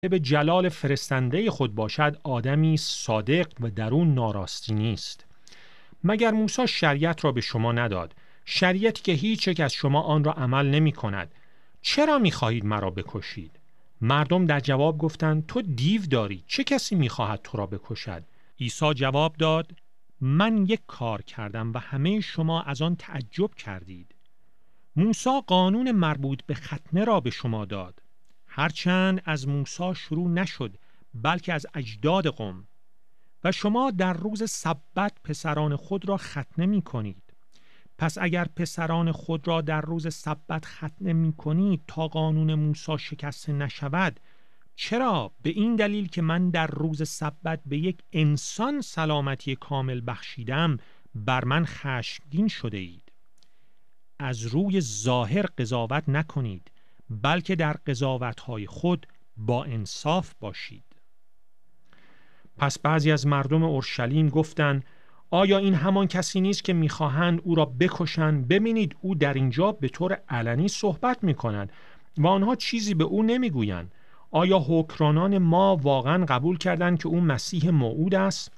به جلال فرستنده خود باشد آدمی صادق و درون ناراستی نیست. مگر موسی شریعت را به شما نداد، شریعتی که هیچ یک از شما آن را عمل نمی کند؟ چرا می خواهید مرا بکشید؟ مردم در جواب گفتند تو دیو داری، چه کسی می خواهد تو را بکشد؟ عیسی جواب داد من یک کار کردم و همه شما از آن تعجب کردید. موسی قانون مربوط به ختنه را به شما داد، هرچند از موسی شروع نشد بلکه از اجداد قوم، و شما در روز سبت پسران خود را ختنه می کنید. پس اگر پسران خود را در روز سبت ختنه می کنید تا قانون موسی شکسته نشود، چرا به این دلیل که من در روز سبت به یک انسان سلامتی کامل بخشیدم بر من خشمگین شده اید؟ از روی ظاهر قضاوت نکنید، بلکه در قضاوت‌های خود با انصاف باشید. پس بعضی از مردم اورشلیم گفتند آیا این همان کسی نیست که می‌خواهند او را بکشند؟ ببینید او در اینجا به طور علنی صحبت می‌کند و آنها چیزی به او نمی‌گویند. آیا حکمرانان ما واقعا قبول کردند که او مسیح موعود است؟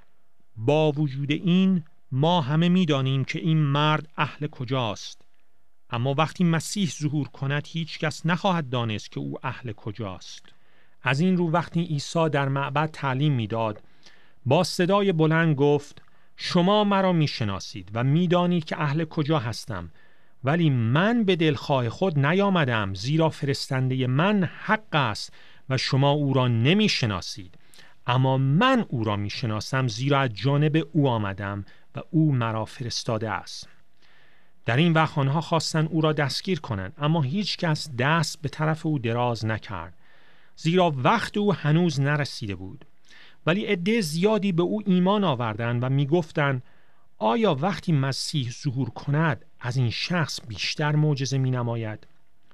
با وجود این ما همه می‌دانیم که این مرد اهل کجاست، اما وقتی مسیح ظهور کند هیچ کس نخواهد دانست که او اهل کجاست. از این رو وقتی عیسی در معبد تعلیم میداد با صدای بلند گفت شما مرا میشناسید و میدانید که اهل کجا هستم، ولی من به دلخواه خود نیامدم، زیرا فرستنده من حق است و شما او را نمیشناسید، اما من او را میشناسم زیرا از جانب او آمدم و او مرا فرستاده است. در این وقت آنها خواستند او را دستگیر کنند، اما هیچ کس دست به طرف او دراز نکرد، زیرا وقت او هنوز نرسیده بود. ولی عده زیادی به او ایمان آوردند و میگفتند آیا وقتی مسیح ظهور کند از این شخص بیشتر معجزه می نماید؟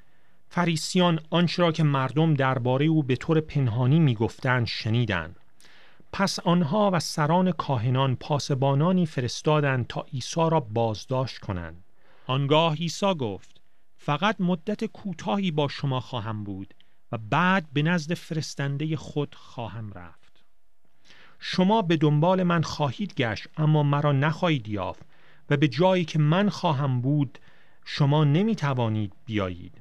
فریسیان آنچه را که مردم درباره او به طور پنهانی میگفتند شنیدند. پس آنها و سران کاهنان پاسبانانی فرستادند تا عیسی را بازداشت کنند. آنگاه عیسی گفت فقط مدت کوتاهی با شما خواهم بود و بعد به نزد فرستنده خود خواهم رفت. شما به دنبال من خواهید گشت اما مرا نخواهید یافت و به جایی که من خواهم بود شما نمی توانید بیایید.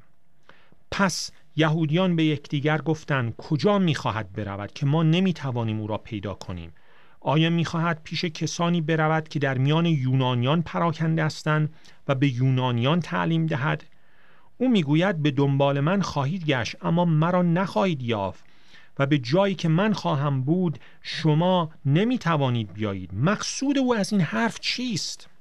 پس یهودیان به یکدیگر گفتند کجا می خواهد برود که ما نمی توانیم او را پیدا کنیم؟ آیا می خواهد پیش کسانی برود که در میان یونانیان پراکنده هستند و به یونانیان تعلیم دهد؟ او میگوید به دنبال من خواهید گشت اما مرا نخواهید یافت و به جایی که من خواهم بود شما نمی توانید بیایید. مقصود او از این حرف چیست؟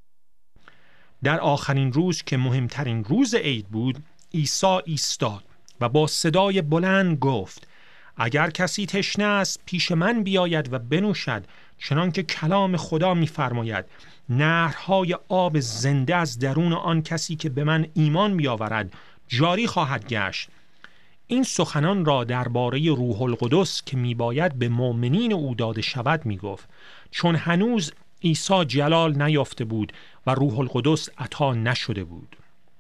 در آخرین روز که مهمترین روز عید بود عیسی ایستاد و با صدای بلند گفت اگر کسی تشنه است پیش من بیاید و بنوشد، چنان که کلام خدا می‌فرماید نهرهای آب زنده از درون آن کسی که به من ایمان بیاورد جاری خواهد گشت. این سخنان را درباره روح القدس که میباید به مؤمنین او داده شود میگفت، چون هنوز عیسی جلال نیافته بود و روح القدس عطا نشده بود.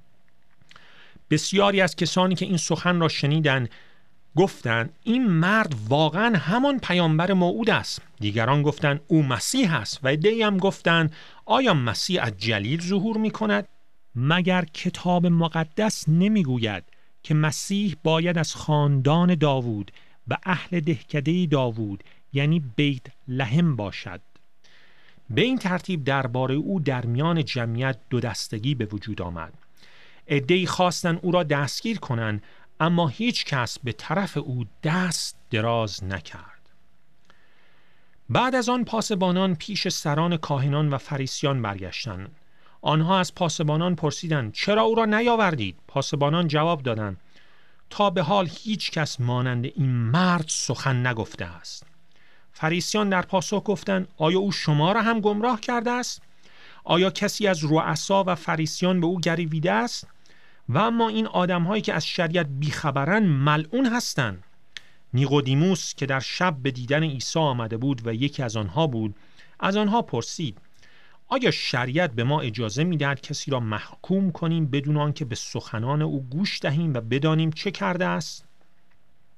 بسیاری از کسانی که این سخن را شنیدند گفتند این مرد واقعا همان پیامبر موعود است. دیگران گفتند او مسیح است و عده‌ای هم گفتند آیا مسیح از جلیل ظهور می کند؟ مگر کتاب مقدس نمیگوید که مسیح باید از خاندان داوود و اهل دهکده داوود یعنی بیت لحم باشد؟ به این ترتیب درباره او در میان جمعیت دو دستگی به وجود آمد. عده‌ای خواستند او را دستگیر کنند اما هیچ کس به طرف او دست دراز نکرد. بعد از آن پاسبانان پیش سران کاهنان و فریسیان برگشتند. آنها از پاسبانان پرسیدند چرا او را نیاوردید؟ پاسبانان جواب دادند تا به حال هیچ کس مانند این مرد سخن نگفته است. فریسیان در پاسخ گفتند آیا او شما را هم گمراه کرده است؟ آیا کسی از رؤسا و فریسیان به او گریویده است؟ و اما این آدم‌هایی که از شریعت بیخبرند ملعون هستند. نیقودیموس که در شب به دیدن عیسی آمده بود و یکی از آنها بود، از آنها پرسید آیا شریعت به ما اجازه می‌دهد کسی را محکوم کنیم بدون آنکه به سخنان او گوش دهیم و بدانیم چه کرده است؟